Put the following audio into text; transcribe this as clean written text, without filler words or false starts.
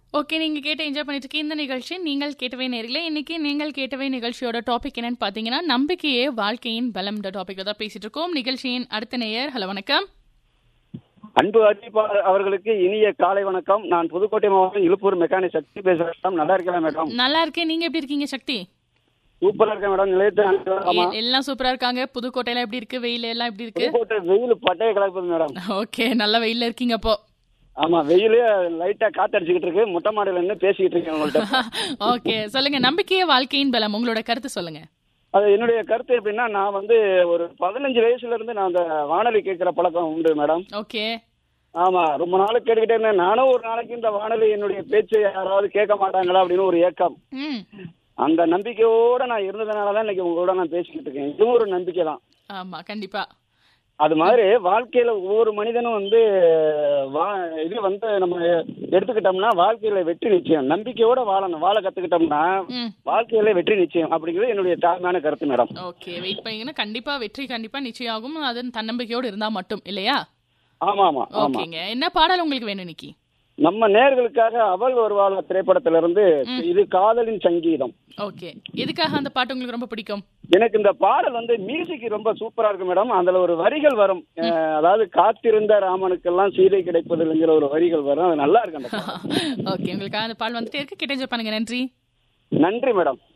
Okay. நீங்க கேட்டு enjoy பண்ணிட்டு இருக்க இந்த நிகழ்ச்சி நீங்கள் கேட்டவே நேர்களே. இன்னைக்கு நீங்கள் கேட்டவே நிகழ்ச்சியோட டாபிக் என்னன்னு பாத்தீங்கன்னா, நம்பிக்கையே வாழ்க்கையின் பலம் டாபிக் தான் பேசிட்டு இருக்கோம். நிகழ்ச்சியின் அடுத்த நேயர். ஹலோ, வணக்கம். அன்பு அறிவிப்பாளர் அவர்களுக்கு இனிய காலை வணக்கம். நான் புதுக்கோட்டை மாவட்டம் இழுப்பூர் மெக்கானிக் சக்தி பேசுறேன். நல்லா இருக்கேன் மேடம்? நல்லா இருக்கேன். நீங்க எப்படி இருக்கீங்க சக்தி? சூப்பரா இருக்கேன் மேடம். நிலையத்தில் எல்லாம் சூப்பரா இருக்காங்க. புதுக்கோட்டையில எப்படி இருக்கு? வெயில் எல்லாம் எப்படி இருக்கு? புதுக்கோட்டை வெயில் பட்டைய கலக்குது மேடம். ஓகே, நல்ல வெயில்ல இருக்கீங்க அப்போ. ஆமா, வெயிலே லைட்டா காத்தடிச்சுக்கிட்டு இருக்கு. மொட்டை மாடியில இருந்து பேசிக்கிட்டு இருக்கேன் உங்கள்கிட்ட. ஓகே, சொல்லுங்க. நம்பிக்கையே வாழ்க்கையின் பலம், உங்களோட கருத்து சொல்லுங்க. அது என்னுடைய கருத்து எப்படின்னா, நான் ஒரு 15 வயசுல இருந்து நான் அந்த வானொலி கேட்கிற பழக்கம் உண்டு மேடம். ஓகே. ஆமா, ரொம்ப நாள் கேட்டுக்கிட்டே இருந்தேன். நானும் ஒரு நாளைக்கு இந்த வானொலி என்னுடைய பேச்சை யாராவது கேட்க மாட்டாங்களா அப்படின்னு ஒரு ஏக்கம். அந்த நம்பிக்கையோட நான் இருந்ததுனாலதான் இன்னைக்கு உங்களோட நான் பேசிக்கிட்டு இருக்கேன். இதுவும் ஒரு நம்பிக்கை தான். ஆமா, கண்டிப்பா. அது மாதிரி வாழ்க்கையில ஒவ்வொரு மனிதனும் இது நம்ம எடுத்துக்கிட்டோம்னா வாழ்க்கையில வெற்றி நிச்சயம். நம்பிக்கையோட வாழ கத்துக்கிட்டோம்னா வாழ்க்கையில வெற்றி நிச்சயம் அப்படிங்கிறது என்னுடைய தாழ்மையான கருத்து மேடம். ஓகே, வெயிட் பண்ணீங்கன்னா கண்டிப்பா வெற்றி கண்டிப்பா நிச்சயம் ஆகும். அது தன்னம்பிக்கையோடு இருந்தா மட்டும் இல்லையா? ஆமா ஆமா. ஓகேங்க. என்ன பாடல் உங்களுக்கு வேணும் இன்னைக்கு? நம்ம நேயர்களுக்காக அவள் வருவாள் திரைப்படத்திலிருந்து இது காதலின் சங்கீதம். ஓகே, எதுக்காக அந்த பாட்டு உங்களுக்கு ரொம்ப பிடிக்கும்? எனக்கு இந்த பாடல் மியூசிக் ரொம்ப சூப்பரா இருக்கு மேடம். அதுல ஒரு வரிகள் வரும், அதாவது காத்திருந்த ராமனுக்கெல்லாம் சீதை கிடைப்பதில்லைங்கிற ஒரு வரிகள் வரும். அது நல்லா இருக்கு அந்த பாடல். ஓகே, உங்களுக்காக அந்த பாடல் வந்துட்டே இருக்கு. கேட்டு என்ஜாய் பண்ணுங்க. நன்றி. நன்றி மேடம்.